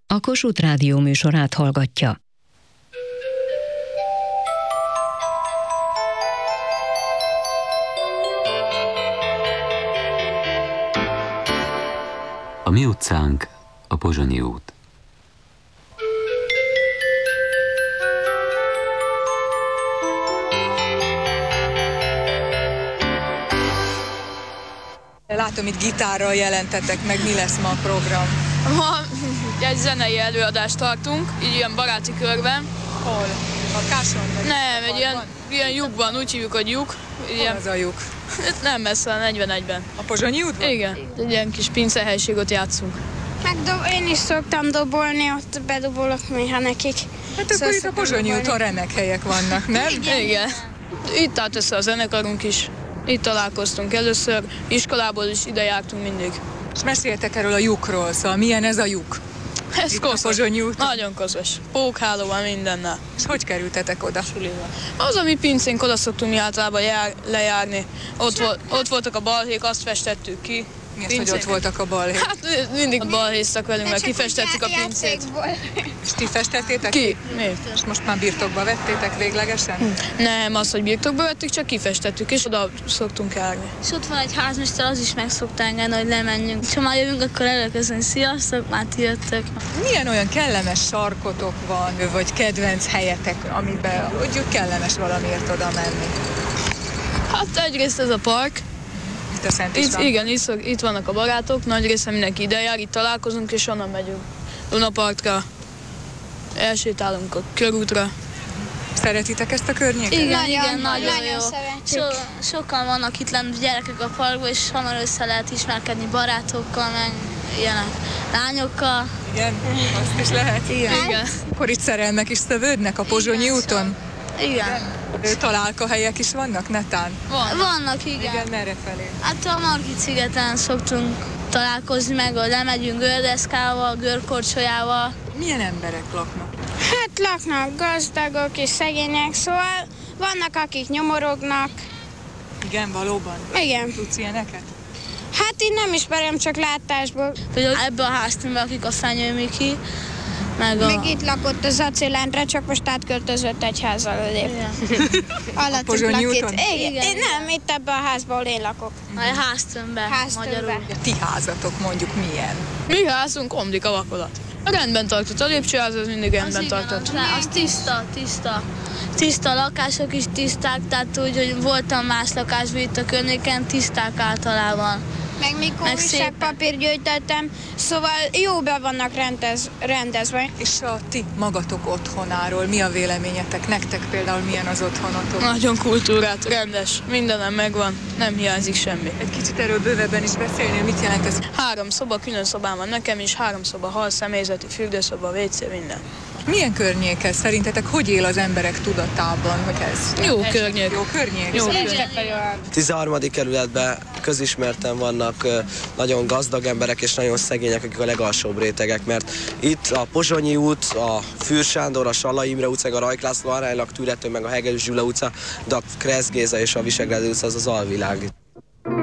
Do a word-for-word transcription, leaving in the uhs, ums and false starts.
a Kossuth Rádió műsorát hallgatja. A mi utcánk a Pozsonyi út. Látom, itt gitárral jelentetek meg, mi lesz ma a program? Ma egy zenei előadást tartunk, így ilyen baráti körben. Hol? A Káson? Nem, egy ilyen, ilyen lyukban, úgy hívjuk, hogy lyuk. Hol az a lyuk? Nem messze, a negyvenegyben. A Pozsonyi útban? Igen, egy ilyen kis pincehelyiségot játszunk. Megdob, én is szoktam dobolni, ott bedobolok néha nekik. Hát akkor szóval itt a Pozsonyi úton remek helyek vannak, nem? Igen. Igen. Itt állt össze a zenekarunk is. Itt találkoztunk először, iskolából is ide jártunk mindig. És meséltek erről a lyukról, szóval milyen ez a lyuk? Ez Itt koszos. a Pozsonyi úton? Nagyon koszos. Pókhálóval, mindennel. És hogy kerültetek oda? Az, ami pincénk, oda szoktunk mi általában jár, lejárni. Ott, volt, ott voltak a balhék, azt festettük ki. Mi az, hogy ott voltak a balhék? Hát mindig balhéztak velünk, mert kifestettük a pincét. És ti festettétek Ki? Mi? És most már birtokba vettétek véglegesen? Nem, az, hogy birtokba vettük, csak kifestettük, és oda szoktunk járni. És ott van egy házmester, az is meg szokta engedni, hogy lemenjünk. Ha már jövünk, akkor előköszönjük. Sziasztok, már ti jöttök. Milyen olyan kellemes sarkotok van, vagy kedvenc helyetek, amiben úgy kellemes valamiért oda menni? Hát egyrészt ez a park. Itt a Szent Itt, István. igen, itt, szok, itt vannak a barátok, nagy része mindenki ide jár, itt találkozunk, és onnan megyünk Dunapartra. Elsétálunk a körútra. Szeretitek ezt a környéket? Igen, Nagyon, igen, nagyon, nagyon jó. szeretjük. So, sokan vannak itt lent gyerekek a parkban, és hamar össze lehet ismerkedni barátokkal, meg ilyenek, lányokkal. Igen, azt is lehet. Igen. Igen. Akkor itt szerelmek is szövődnek a Pozsonyi Igen, úton? Igen. Ö, Találkahelyek is vannak netán? Van. Vannak, igen. Igen, merre felé? Hát a Margit szigeten szoktunk találkozni, meg hogy lemegyünk gördeszkával, görkorcsolyával. Milyen emberek laknak? Hát laknak gazdagok és szegények, szóval vannak, akik nyomorognak. Igen, valóban? Igen. Tudsz ilyeneket? Hát én nem ismerem, csak látásból. Például ebbe a háztömbbe, akik a Fenyő Miki, meg a... Még itt lakott az Acélendre, csak most átköltözött egy házzal odébb. Igen. Alattunk Pozsonyi lak itt. úton? Igen. Igen. Én nem, itt ebben a házban, ahol én lakok. A háztömbbe, Háztömbbe. magyarul. A ti házatok mondjuk milyen? Mi házunk omlik a vakolat. Rendben tartott, a lépcsőház az mindig Az rendben igen, tartott. az, az tiszta, tiszta. Tiszta lakások is tiszták, tehát úgy, hogy voltam más lakásban itt a környéken, tiszták általában. Meg mikor Meg újságpapír gyűjtöttem, szóval jó be vannak rendez, rendezve. És a ti magatok otthonáról mi a véleményetek? Nektek például milyen az otthonatok? Nagyon kultúrát, rendes, mindenem megvan, nem hiányzik semmi. Egy kicsit erről bővebben is beszélnél, mit jelent ez? Három szoba, külön szobám van nekem is, három szoba, hal, személyzeti, fürdőszoba, vé cé, minden. Milyen környék ez? Szerintetek hogy él az emberek tudatában, hogy ez? Jó környék. Jó környék? Jó Igen, környék. tizenharmadik kerületben közismerten vannak ö, nagyon gazdag emberek és nagyon szegények, akik a legalsóbb rétegek, mert itt a Pozsonyi út, a Fürst Sándor, a Sallai Imre utca, a Rajk László aránylag tűrető, meg a Hegedűs Gyula utca, de a Kressz Géza és a Visegrádi utca az az alvilág.